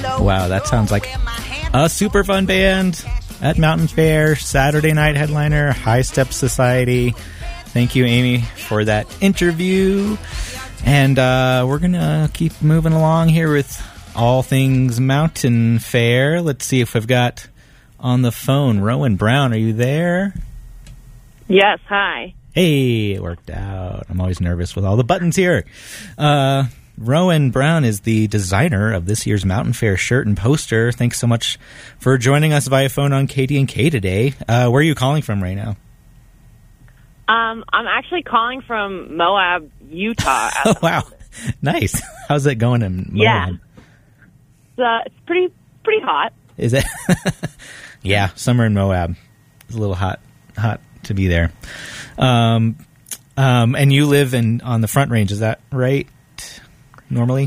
Wow, that sounds like a super fun band at Mountain Fair. Saturday night headliner, High Step Society. Thank you, Amy, for that interview. And we're going to keep moving along here with all things Mountain Fair. Let's see if we've got on the phone Rowan Brown. Are you there? Yes, hi. Hey, it worked out. I'm always nervous with all the buttons here. Rowan Brown is the designer of this year's Mountain Fair shirt and poster. Thanks so much for joining us via phone on KD&K today. Where are you calling from right now? I'm actually calling from Moab, Utah. Oh, wow. Nice. How's it going in Moab? Yeah. It's pretty hot. Is it? Yeah, summer in Moab. It's a little hot to be there. And you live on the Front Range, is that right? Normally?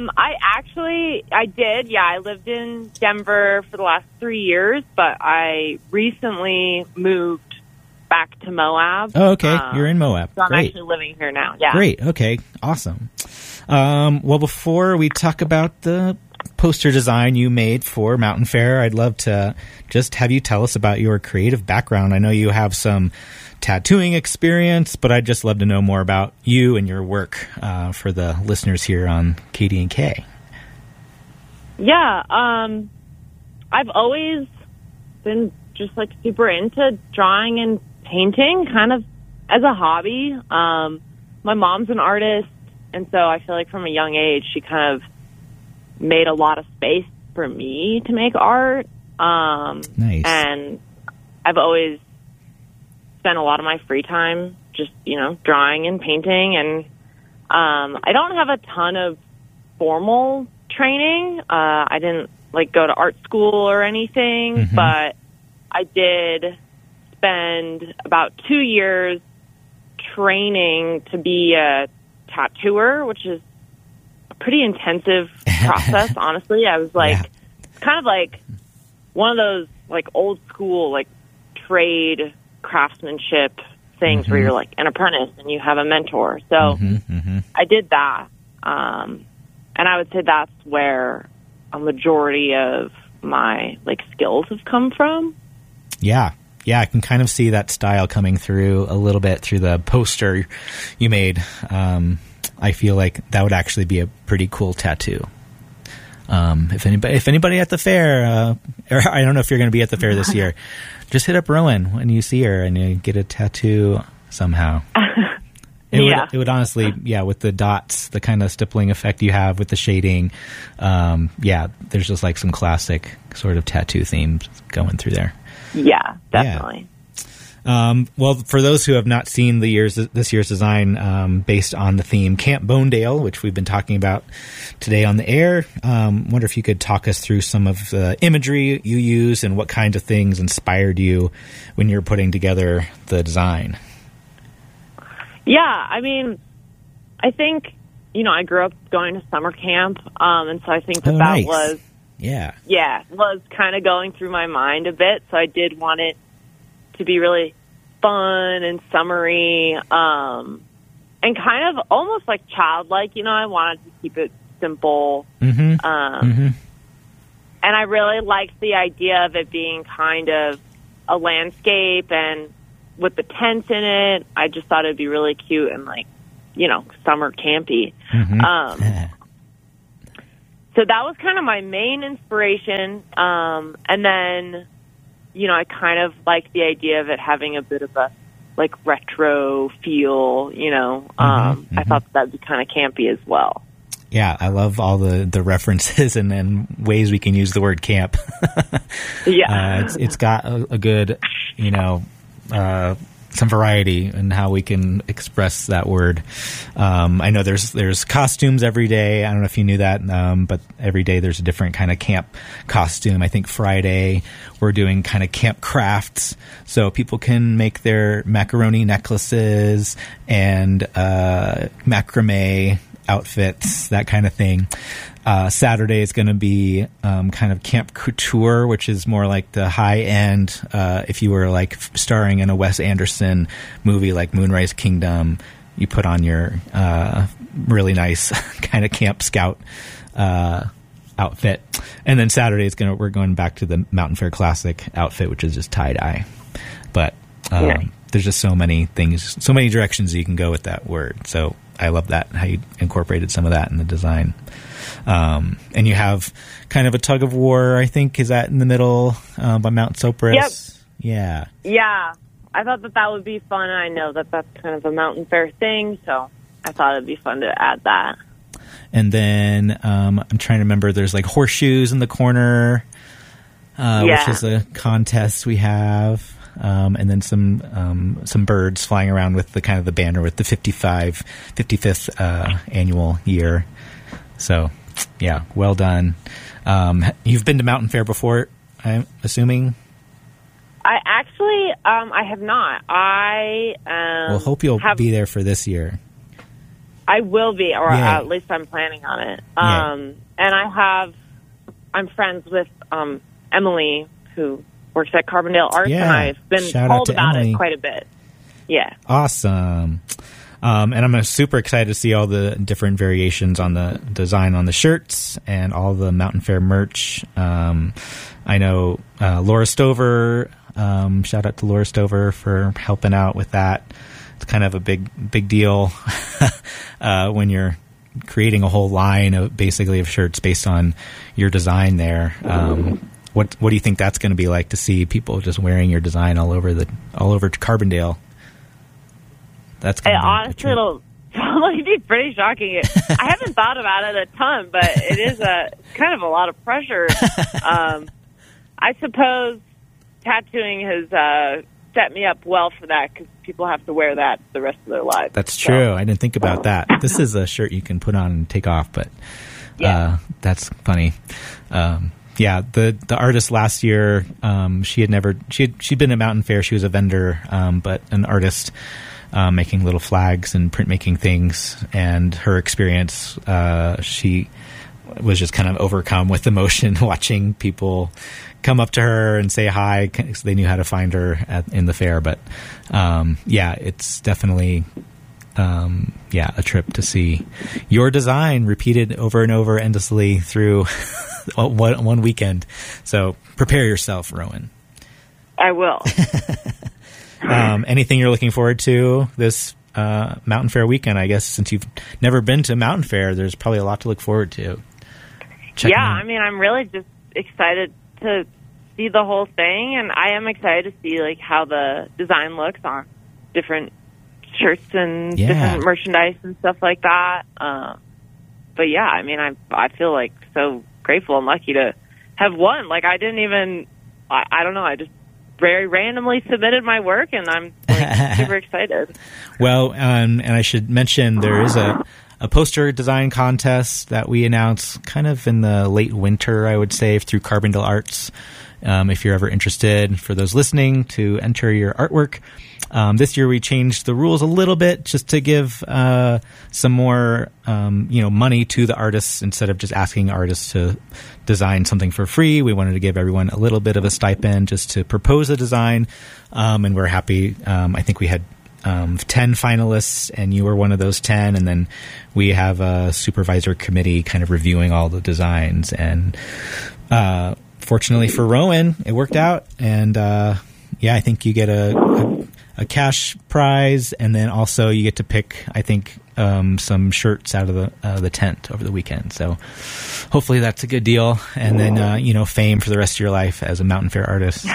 I did. Yeah, I lived in Denver for the last 3 years, but I recently moved back to Moab. Oh, okay. You're in Moab. So I'm Great. actually living here now. Yeah. Great. Okay. Awesome. Well, before we talk about the poster design you made for Mountain Fair, I'd love to just have you tell us about your creative background. I know you have some tattooing experience, but I'd just love to know more about you and your work for the listeners here on KD&K. Yeah, I've always been just like super into drawing and painting, kind of as a hobby. My mom's an artist, and so I feel like from a young age, she kind of made a lot of space for me to make art. Nice. And I've always spent a lot of my free time just, drawing and painting. And I don't have a ton of formal training. I didn't go to art school or anything, but I did spend about 2 years training to be a tattooer, which is a pretty intensive process, honestly. I was kind of like one of those old school trade craftsmanship things where you're an apprentice and you have a mentor. So I did that. And I would say that's where a majority of my skills have come from. Yeah. Yeah, I can kind of see that style coming through a little bit through the poster you made. I feel like that would actually be a pretty cool tattoo. If anybody at the fair, or I don't know if you're going to be at the fair this year, just hit up Rowan when you see her and you get a tattoo somehow. It would honestly, with the dots, the kind of stippling effect you have with the shading, there's just some classic sort of tattoo themes going through there. Yeah, definitely. Yeah. Well, for those who have not seen this year's design based on the theme Camp Bonedale, which we've been talking about today on the air, wonder if you could talk us through some of the imagery you use and what kinds of things inspired you when you're putting together the design. Yeah, I mean, I think, I grew up going to summer camp, and so I think that nice. was... Yeah, was kind of going through my mind a bit, so I did want it to be really fun and summery, and kind of almost childlike. I wanted to keep it simple. And I really liked the idea of it being kind of a landscape, and with the tents in it, I just thought it'd be really cute and summer campy. So that was kind of my main inspiration. And then, I kind of like the idea of it having a bit of a retro feel, I thought that'd be kind of campy as well. Yeah, I love all the references and ways we can use the word camp. Yeah. It's got a good, some variety in how we can express that word. I know there's costumes every day. I don't know if you knew that, but every day there's a different kind of camp costume. I think Friday we're doing kind of camp crafts, so people can make their macaroni necklaces and macrame outfits, that kind of thing. Saturday is going to be kind of camp couture, which is more like the high end. If you were starring in a Wes Anderson movie like Moonrise Kingdom, you put on your really nice kind of Camp Scout outfit. And then Saturday we're going back to the Mountain Fair Classic outfit, which is just tie-dye. But there's just so many things, so many directions you can go with that word. So I love that, how you incorporated some of that in the design. And you have kind of a tug of war, I think, is that in the middle by Mount Sopris? Yep. Yeah. Yeah. I thought that would be fun. I know that that's kind of a Mountain Fair thing, so I thought it'd be fun to add that. And then I'm trying to remember, there's like horseshoes in the corner, which is a contest we have. And then some birds flying around with the kind of the banner with the 55th annual year. So, yeah, well done. You've been to Mountain Fair before, I'm assuming? I actually, I have not. Well, hope you'll be there for this year. I will be, or at least I'm planning on it. And I'm friends with Emily, who works at Carbondale Arts, and I've been told about it quite a bit. Yeah. Awesome. And I'm super excited to see all the different variations on the design on the shirts and all the Mountain Fair merch. I know Laura Stover, shout out to Laura Stover for helping out with that. It's kind of a big deal when you're creating a whole line of shirts based on your design there. What do you think that's going to be like to see people just wearing your design all over Carbondale? That's honestly, it'll probably be pretty shocking. I haven't thought about it a ton, but it is kind of a lot of pressure. I suppose tattooing has set me up well for that, because people have to wear that the rest of their lives. That's true. I didn't think about that. This is a shirt you can put on and take off, but that's funny. The artist last year, she'd been at Mountain Fair. She was a vendor, but an artist making little flags and printmaking things. And her experience, she was just kind of overcome with emotion watching people come up to her and say hi, because they knew how to find her in the fair. But it's definitely a trip to see your design repeated over and over endlessly through one weekend. So prepare yourself, Rowan. I will. Anything you're looking forward to this Mountain Fair weekend? I guess since you've never been to Mountain Fair, there's probably a lot to look forward to. I mean, I'm really just excited to see the whole thing, and I am excited to see like how the design looks on different shirts and different merchandise and stuff like that. But yeah, I mean, I feel like so grateful and lucky to have won. Like, I didn't even, I don't know, I just very randomly submitted my work, and I'm like, super excited. Well, and I should mention there is a poster design contest that we announced kind of in the late winter, I would say, through Carbondale Arts. If you're ever interested, for those listening, to enter your artwork. This year we changed the rules a little bit just to give some more money to the artists. Instead of just asking artists to design something for free, we wanted to give everyone a little bit of a stipend just to propose a design. And we're happy. I think we had 10 finalists, and you were one of those 10. And then we have a supervisor committee kind of reviewing all the designs. And fortunately for Rowan, it worked out. And I think you get a cash prize, and then also you get to pick, I think, some shirts out of the tent over the weekend. So hopefully that's a good deal. And then fame for the rest of your life as a Mountain Fair artist.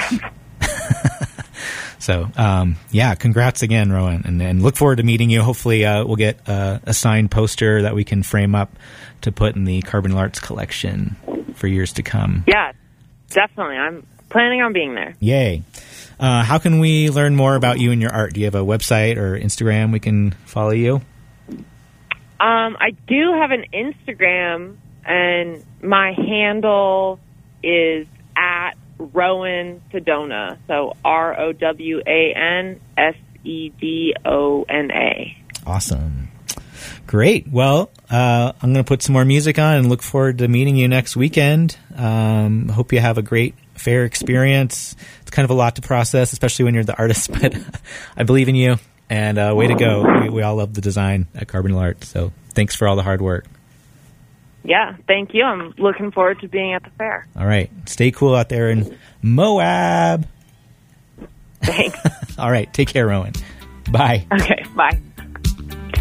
So congrats again, Rowan, and look forward to meeting you. Hopefully we'll get a signed poster that we can frame up to put in the Carbondale Arts collection for years to come. Yeah, definitely. I'm planning on being there. Yay. How can we learn more about you and your art? Do you have a website or Instagram we can follow you? I do have an Instagram, and my handle is at Rowan Sedona. So ROWANSEDONA. Awesome. Great. Well, I'm going to put some more music on and look forward to meeting you next weekend. Hope you have a great fair experience. It's kind of a lot to process, especially when you're the artist, but I believe in you, and way to go. We all love the design at Carbondale Arts, so thanks for all the hard work. Yeah, thank you. I'm looking forward to being at the fair. All right. Stay cool out there in Moab. Thanks. All right. Take care, Rowan. Bye. Okay, bye.